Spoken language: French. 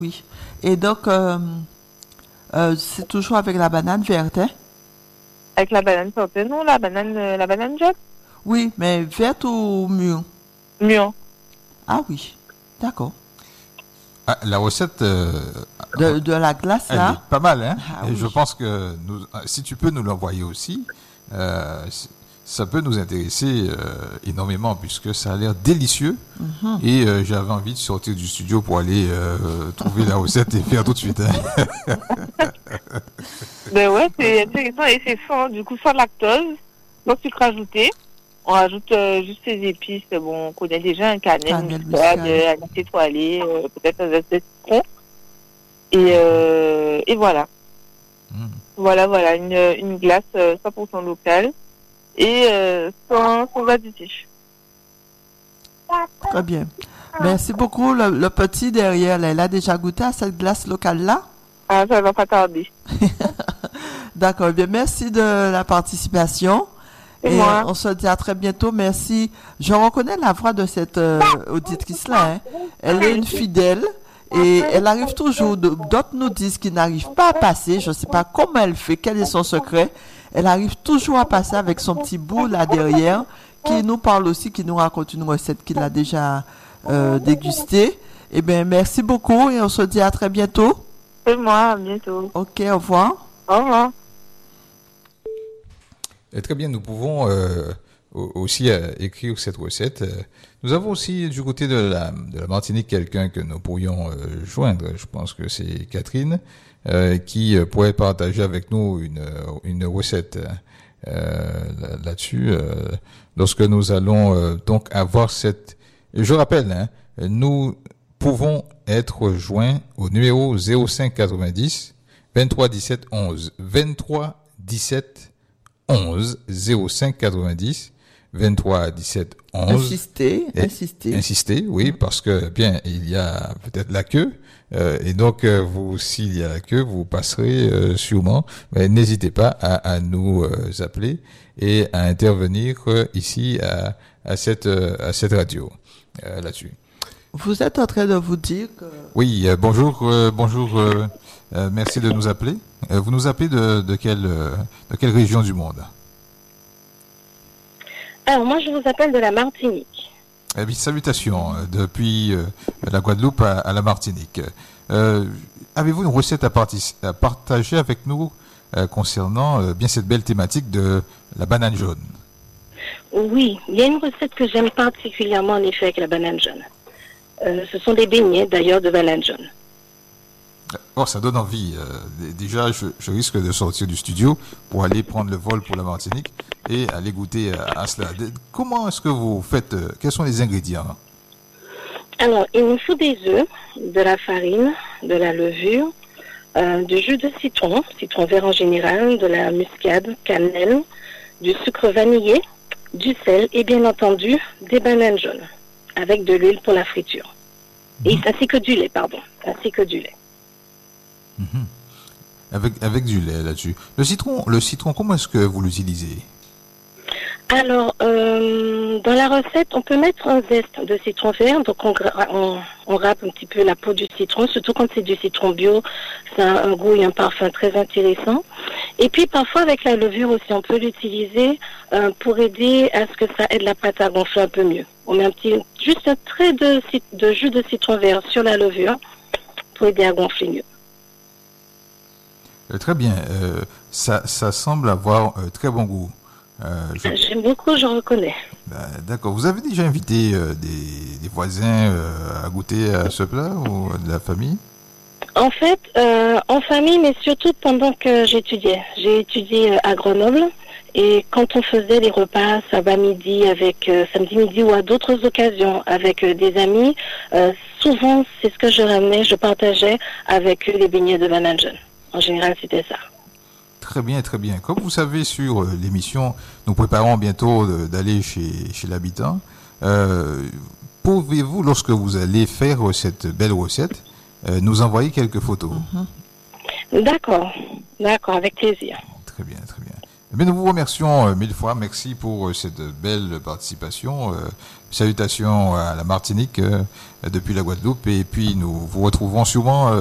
Oui. Et donc, c'est toujours avec la banane verte, hein? Avec la banane santé, non, la banane jaune. Oui, mais verte ou mûre? Mûre. Ah oui, d'accord. Ah, la recette, De la glace, elle est là? pas mal, hein? Ah Et je oui. pense que si tu peux nous l'envoyer aussi, ça peut nous intéresser énormément puisque ça a l'air délicieux. Et j'avais envie de sortir du studio pour aller trouver la recette et faire tout de suite, hein. Ben ouais, c'est intéressant et c'est sans, du coup, sans lactose, sans sucre ajouté. On rajoute juste les épices, bon, on connaît déjà un cannelle, une Cannelle, muscade, muscade. un étoilé, peut-être un zeste de citron. Et voilà. Mm. Voilà, une glace 100% locale et sans additifs. Très bien. Merci beaucoup. Le petit derrière, là, il a déjà goûté à cette glace locale-là? Ah, ça va pas tarder. D'accord. Eh bien, merci de la participation. Et Et moi. on se dit à très bientôt. Merci. Je reconnais la voix de cette auditrice-là, hein. Elle est une fidèle et elle arrive toujours. D'autres nous disent qu'ils n'arrivent pas à passer. Je ne sais pas comment elle fait, quel est son secret. Elle arrive toujours à passer avec son petit bout là derrière, qui nous parle aussi, qui nous raconte une recette qu'il a déjà dégustée. Eh bien, merci beaucoup et on se dit à très bientôt. Et moi, à bientôt. Ok, au revoir. Au revoir. Très bien, nous pouvons aussi écrire cette recette. Nous avons aussi du côté de la Martinique quelqu'un que nous pourrions joindre. Je pense que c'est Catherine qui pourrait partager avec nous une recette là-dessus. Lorsque nous allons donc avoir cette... Je rappelle, hein, nous pouvons être joints au numéro 05 90 23 17 11 23 17 11 05 90 23 17 11. Insister, oui, parce que bien il y a peut-être la queue et donc vous, s'il y a la queue, vous passerez sûrement. Mais n'hésitez pas à nous appeler et à intervenir ici à cette radio là-dessus. Vous êtes en train de vous dire que... Oui, bonjour. Merci de nous appeler. Vous nous appelez de quelle région du monde? Alors, moi, je vous appelle de la Martinique. Eh bien, salutations depuis la Guadeloupe à la Martinique. Avez-vous une recette à partager avec nous concernant bien cette belle thématique de la banane jaune? Oui, il y a une recette que j'aime particulièrement en effet avec la banane jaune. Ce sont des beignets d'ailleurs de banane jaune. Oh, ça donne envie. Déjà, je risque de sortir du studio pour aller prendre le vol pour la Martinique et aller goûter à cela. Comment est-ce que vous faites? Quels sont les ingrédients? Alors, il nous faut des œufs, de la farine, de la levure, du jus de citron, citron vert en général, de la muscade, cannelle, du sucre vanillé, du sel et bien entendu des bananes jaunes avec de l'huile pour la friture. Et ainsi que du lait, ainsi que du lait. Avec du lait là-dessus. Le citron, comment est-ce que vous l'utilisez? Alors, dans la recette, on peut mettre un zeste de citron vert. Donc, on râpe un petit peu la peau du citron, surtout quand c'est du citron bio. Ça a un goût et un parfum très intéressant. Et puis, parfois, avec la levure aussi, on peut l'utiliser pour aider à ce que ça aide la pâte à gonfler un peu mieux. On met juste un trait de jus de citron vert sur la levure pour aider à gonfler mieux. Très bien. Ça semble avoir très bon goût. J'aime beaucoup, je reconnais. D'accord. Vous avez déjà invité des voisins à goûter à ce plat ou de la famille? En fait, en famille, mais surtout pendant que j'étudiais. J'ai étudié à Grenoble et quand on faisait les repas sabbat midi samedi midi ou à d'autres occasions avec des amis, souvent c'est ce que je ramenais, je partageais avec eux les beignets de banane jaune. En général, c'était ça. Très bien, très bien. Comme vous savez, sur l'émission, nous préparons bientôt d'aller chez l'habitant. Pouvez-vous, lorsque vous allez faire cette belle recette, nous envoyer quelques photos? D'accord, avec plaisir. Très bien, très bien. Mais nous vous remercions mille fois. Merci pour cette belle participation. Salutations à la Martinique depuis la Guadeloupe. Et puis nous vous retrouverons sûrement